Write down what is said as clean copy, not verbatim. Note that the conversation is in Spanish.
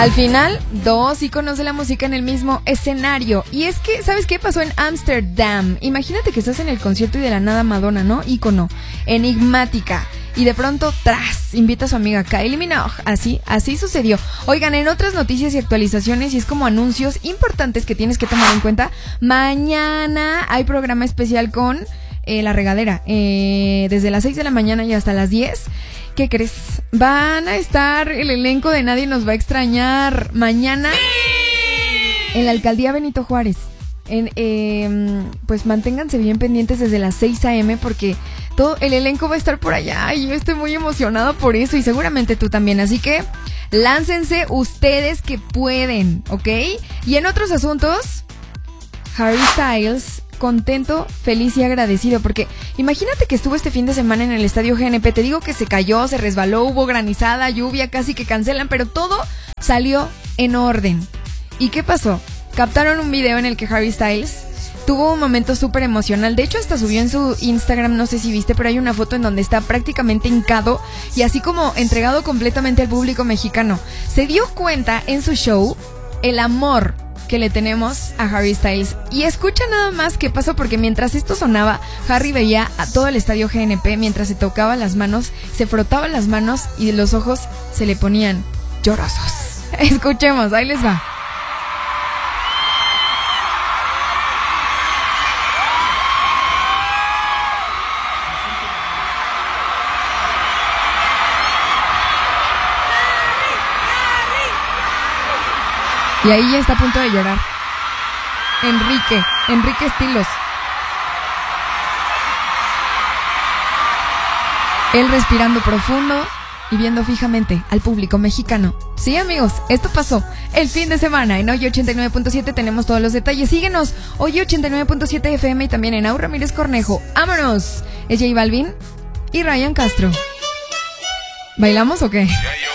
Al final, dos íconos de la música en el mismo escenario. Y es que, ¿sabes qué pasó en Ámsterdam? Imagínate que estás en el concierto y de la nada Madonna, ¿no? Ícono, enigmática. Y de pronto, tras, invita a su amiga Kylie Minogue. Así sucedió. Oigan, en otras noticias y actualizaciones, y es como anuncios importantes que tienes que tomar en cuenta, mañana hay programa especial con La Regadera. Desde las 6 de la mañana y hasta las 10. ¿Qué crees? Van a estar el elenco de Nadie Nos Va a Extrañar mañana en la Alcaldía Benito Juárez. Pues manténganse bien pendientes desde las 6 a.m. porque todo el elenco va a estar por allá y yo estoy muy emocionada por eso y seguramente tú también. Así que láncense ustedes que pueden, ¿ok? Y en otros asuntos, Harry Styles contento, feliz y agradecido, porque imagínate que estuvo este fin de semana en el estadio GNP, te digo que se cayó, se resbaló, hubo granizada, lluvia, casi que cancelan, pero todo salió en orden. ¿Y qué pasó? Captaron un video en el que Harry Styles tuvo un momento súper emocional, de hecho hasta subió en su Instagram, no sé si viste, pero hay una foto en donde está prácticamente hincado y así como entregado completamente al público mexicano. Se dio cuenta en su show el amor que le tenemos a Harry Styles. Y escucha nada más qué pasó, porque mientras esto sonaba, Harry veía a todo el estadio GNP mientras se tocaba las manos, se frotaba las manos y los ojos se le ponían llorosos. Escuchemos, ahí les va. Y ahí ya está a punto de llorar. Enrique Estilos. Él respirando profundo y viendo fijamente al público mexicano. Sí, amigos, esto pasó el fin de semana. En Hoy 89.7 tenemos todos los detalles. Síguenos, Hoy 89.7 FM y también en Aura Ramírez Cornejo. ¡Vámonos! Es J Balvin y Ryan Castro. ¿Bailamos o qué?